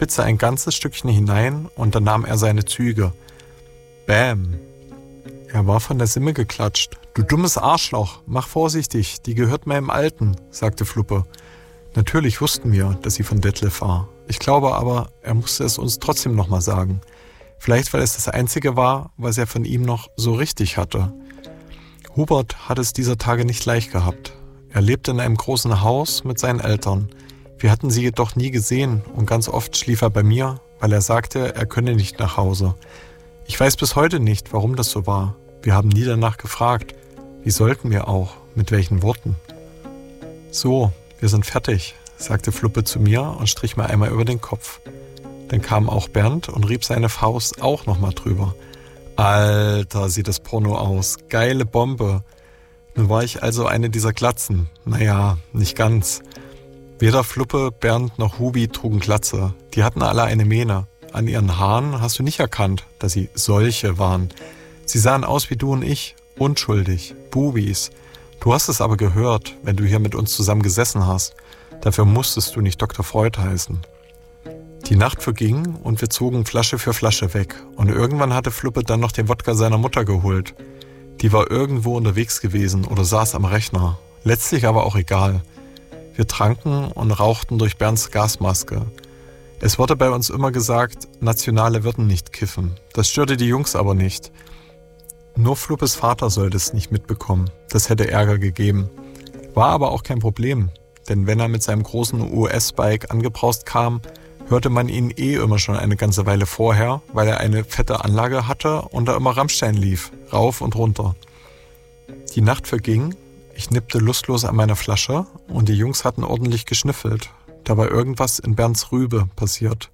spitzte ein ganzes Stückchen hinein und dann nahm er seine Züge. Bäm. Er war von der Simme geklatscht. »Du dummes Arschloch, mach vorsichtig, die gehört meinem Alten«, sagte Fluppe. Natürlich wussten wir, dass sie von Detlef war. Ich glaube aber, er musste es uns trotzdem nochmal sagen. Vielleicht, weil es das Einzige war, was er von ihm noch so richtig hatte. Hubert hat es dieser Tage nicht leicht gehabt. Er lebte in einem großen Haus mit seinen Eltern. Wir hatten sie jedoch nie gesehen und ganz oft schlief er bei mir, weil er sagte, er könne nicht nach Hause. Ich weiß bis heute nicht, warum das so war. Wir haben nie danach gefragt. Wie sollten wir auch? Mit welchen Worten? »So, wir sind fertig«, sagte Fluppe zu mir und strich mir einmal über den Kopf. Dann kam auch Bernd und rieb seine Faust auch nochmal drüber. »Alter, sieht das Porno aus. Geile Bombe.« Nun war ich also eine dieser Glatzen. Naja, nicht ganz. Weder Fluppe, Bernd noch Hubi trugen Glatze. Die hatten alle eine Mähne. An ihren Haaren hast du nicht erkannt, dass sie solche waren. Sie sahen aus wie du und ich, unschuldig, Bubis. Du hast es aber gehört, wenn du hier mit uns zusammen gesessen hast. Dafür musstest du nicht Dr. Freud heißen. Die Nacht verging und wir zogen Flasche für Flasche weg. Und irgendwann hatte Fluppe dann noch den Wodka seiner Mutter geholt. Die war irgendwo unterwegs gewesen oder saß am Rechner. Letztlich aber auch egal. Wir tranken und rauchten durch Bernds Gasmaske. Es wurde bei uns immer gesagt, Nationale würden nicht kiffen. Das störte die Jungs aber nicht. Nur Fluppes Vater sollte es nicht mitbekommen. Das hätte Ärger gegeben. War aber auch kein Problem. Denn wenn er mit seinem großen US-Bike angebraust kam, hörte man ihn immer schon eine ganze Weile vorher, weil er eine fette Anlage hatte und da immer Rammstein lief, rauf und runter. Die Nacht verging, ich nippte lustlos an meiner Flasche und die Jungs hatten ordentlich geschnüffelt. Da war irgendwas in Bernds Rübe passiert.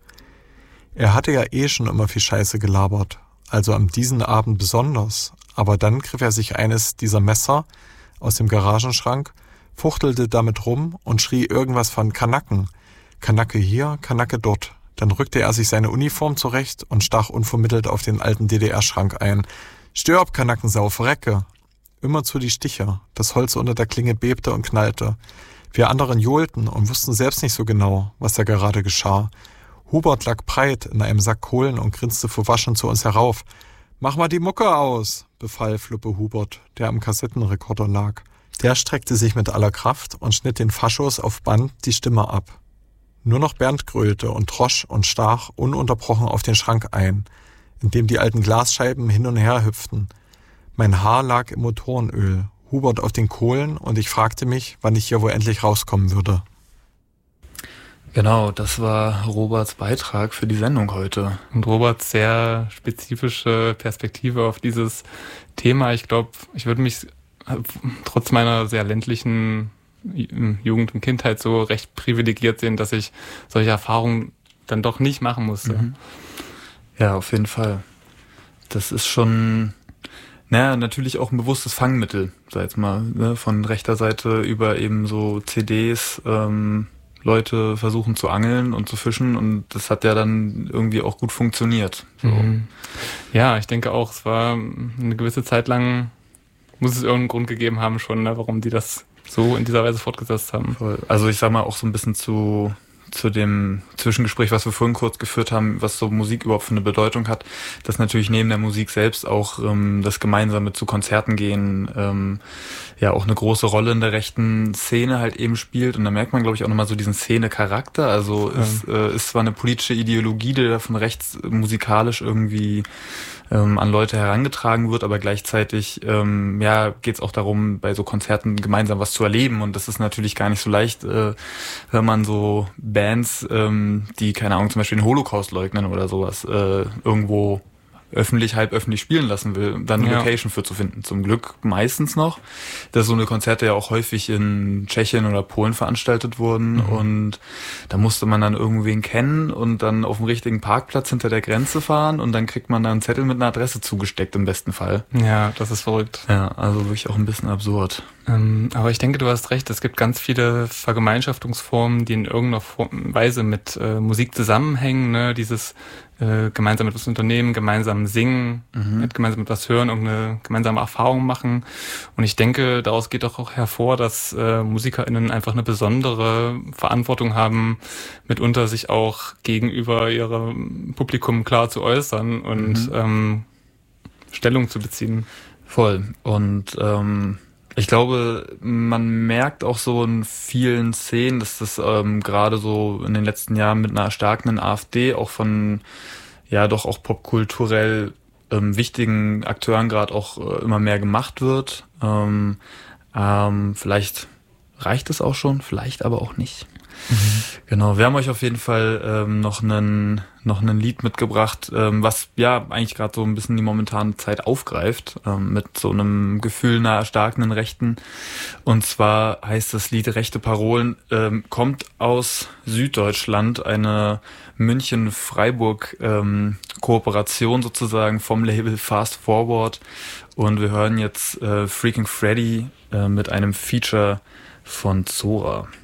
Er hatte ja schon immer viel Scheiße gelabert, also an diesem Abend besonders. Aber dann griff er sich eines dieser Messer aus dem Garagenschrank, fuchtelte damit rum und schrie irgendwas von Kanaken. Kanake hier, Kanake dort. Dann rückte er sich seine Uniform zurecht und stach unvermittelt auf den alten DDR-Schrank ein. »Stirb, Kanackensau, verrecke!« Immerzu die Stiche. Das Holz unter der Klinge bebte und knallte. Wir anderen johlten und wussten selbst nicht so genau, was da gerade geschah. Hubert lag breit in einem Sack Kohlen und grinste verwaschen zu uns herauf. »Mach mal die Mucke aus«, befahl Fluppe Hubert, der am Kassettenrekorder lag. Der streckte sich mit aller Kraft und schnitt den Faschos auf Band die Stimme ab. Nur noch Bernd grölte und drosch und stach ununterbrochen auf den Schrank ein, in dem die alten Glasscheiben hin und her hüpften. Mein Haar lag im Motorenöl, Hubert auf den Kohlen und ich fragte mich, wann ich hier wohl endlich rauskommen würde. Genau, das war Roberts Beitrag für die Sendung heute. Und Roberts sehr spezifische Perspektive auf dieses Thema. Ich glaube, ich würde mich trotz meiner sehr ländlichen Jugend und Kindheit so recht privilegiert sehen, dass ich solche Erfahrungen dann doch nicht machen musste. Mhm. Ja, auf jeden Fall. Das ist schon, natürlich auch ein bewusstes Fangmittel, sag jetzt mal, ne? Von rechter Seite über eben so CDs, Leute versuchen zu angeln und zu fischen und das hat ja dann irgendwie auch gut funktioniert. So. Mhm. Ja, ich denke auch, es war eine gewisse Zeit lang, muss es irgendeinen Grund gegeben haben schon, ne, warum die das so in dieser Weise fortgesetzt haben. Voll. Also ich sag mal auch so ein bisschen zu dem Zwischengespräch, was wir vorhin kurz geführt haben, was so Musik überhaupt für eine Bedeutung hat, dass natürlich neben der Musik selbst auch das gemeinsame zu Konzerten gehen ja auch eine große Rolle in der rechten Szene halt eben spielt und da merkt man, glaube ich, auch nochmal so diesen Szene-Charakter, also es ist zwar eine politische Ideologie, die da von rechts musikalisch irgendwie an Leute herangetragen wird, aber gleichzeitig geht es auch darum, bei so Konzerten gemeinsam was zu erleben und das ist natürlich gar nicht so leicht, wenn man so Bands, die, keine Ahnung, zum Beispiel den Holocaust leugnen oder sowas, irgendwo halb öffentlich spielen lassen will, dann eine Location für zu finden. Zum Glück meistens noch, dass so eine Konzerte ja auch häufig in Tschechien oder Polen veranstaltet wurden und da musste man dann irgendwen kennen und dann auf dem richtigen Parkplatz hinter der Grenze fahren und dann kriegt man dann einen Zettel mit einer Adresse zugesteckt im besten Fall. Ja, das ist verrückt. Ja, also wirklich auch ein bisschen absurd. Aber ich denke, du hast recht, es gibt ganz viele Vergemeinschaftungsformen, die in irgendeiner Weise mit Musik zusammenhängen, ne? Dieses gemeinsam etwas unternehmen, gemeinsam singen, gemeinsam etwas hören, irgendeine gemeinsame Erfahrung machen. Und ich denke, daraus geht auch hervor, dass MusikerInnen einfach eine besondere Verantwortung haben, mitunter sich auch gegenüber ihrem Publikum klar zu äußern und Stellung zu beziehen. Voll. Und ich glaube, man merkt auch so in vielen Szenen, dass das gerade so in den letzten Jahren mit einer erstarkenden AfD auch von ja doch auch popkulturell wichtigen Akteuren gerade auch immer mehr gemacht wird. Vielleicht reicht es auch schon, vielleicht aber auch nicht. Genau, wir haben euch auf jeden Fall noch einen Lied mitgebracht, was ja eigentlich gerade so ein bisschen die momentane Zeit aufgreift, mit so einem Gefühl einer erstarkenden Rechten. Und zwar heißt das Lied Rechte Parolen, kommt aus Süddeutschland, eine München-Freiburg-Kooperation sozusagen vom Label Fast Forward. Und wir hören jetzt Freaking Freddy mit einem Feature von Zora.